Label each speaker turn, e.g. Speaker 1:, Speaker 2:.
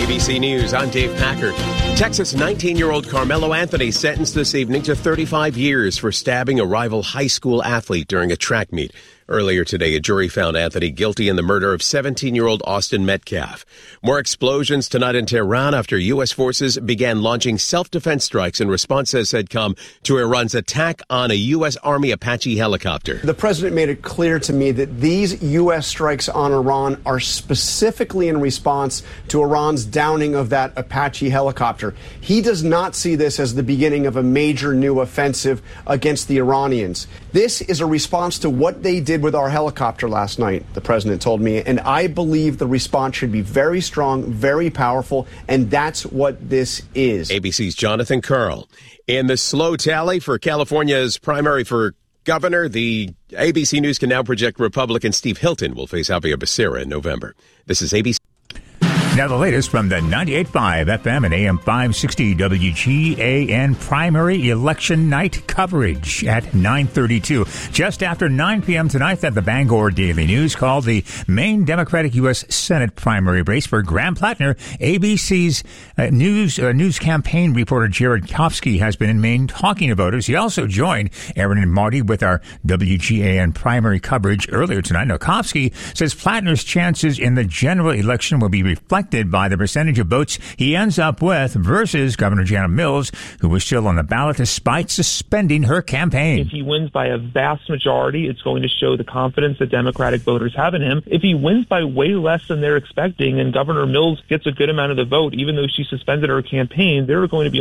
Speaker 1: ABC News, I'm Dave Packard. Texas 19-year-old Carmelo Anthony sentenced this evening to 35 years for stabbing a rival high school athlete during a track meet. Earlier today, a jury found Anthony guilty in the murder of 17-year-old Austin Metcalf. More explosions tonight in Tehran after U.S. forces began launching self-defense strikes in response, as CENTCOM, to Iran's attack on a U.S. Army Apache helicopter.
Speaker 2: The president made it clear to me that these U.S. strikes on Iran are specifically in response to Iran's downing of that Apache helicopter. He does not see this as the beginning of a major new offensive against the Iranians. This is a response to what they did with our helicopter last night, the president told me, and I believe the response should be very strong, very powerful, and that's what this is.
Speaker 1: ABC's Jonathan Karl. In the slow tally for California's primary for governor, the ABC News can now project Republican Steve Hilton will face Javier Becerra in November. This is ABC.
Speaker 3: Now the latest from the 98.5 FM and AM 560 WGAN primary election night coverage at 9:32. Just after 9 p.m. tonight, that the Bangor Daily News called the main Democratic U.S. Senate primary race for Graham Plattner. ABC's news campaign reporter Jared Kofsky has been in Maine talking to voters. He also joined Aaron and Marty with our WGAN primary coverage earlier tonight. Now, Kofsky says Plattner's chances in the general election will be reflected by the percentage of votes he ends up with versus Governor Janet Mills, who was still on the ballot despite suspending her campaign.
Speaker 4: If he wins by a vast majority, it's going to show the confidence that Democratic voters have in him. If he wins by way less than they're expecting and Governor Mills gets a good amount of the vote, even though she suspended her campaign, there are going to be